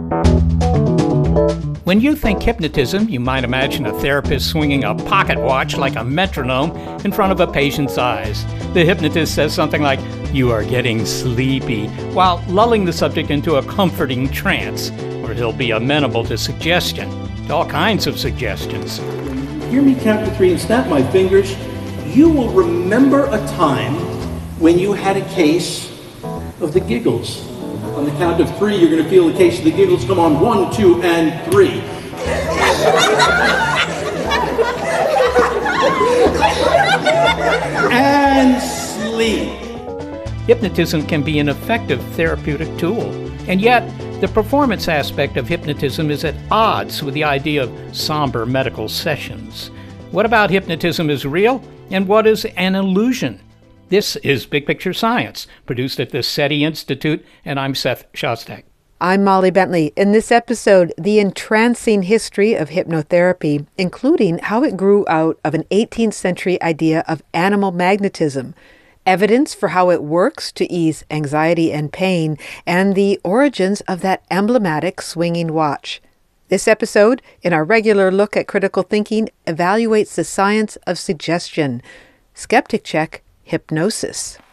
When you think hypnotism, you might imagine a therapist swinging a pocket watch like a metronome in front of a patient's eyes. The hypnotist says something like, "You are getting sleepy," while lulling the subject into a comforting trance, where he'll be amenable to suggestion, to all kinds of suggestions. Hear me count to 3 and snap my fingers. You will remember a time when you had a case of the giggles. On the count of 3, you're going to feel the case of the giggles come on. 1, 2, and 3. And sleep. Hypnotism can be an effective therapeutic tool, and yet the performance aspect of hypnotism is at odds with the idea of somber medical sessions. What about hypnotism is real, and what is an illusion? This is Big Picture Science, produced at the SETI Institute, and I'm Seth Shostak. I'm Molly Bentley. In this episode, the entrancing history of hypnotherapy, including how it grew out of an 18th century idea of animal magnetism, evidence for how it works to ease anxiety and pain, and the origins of that emblematic swinging watch. This episode, in our regular look at critical thinking, evaluates the science of suggestion. Skeptic Check: Hypnosis.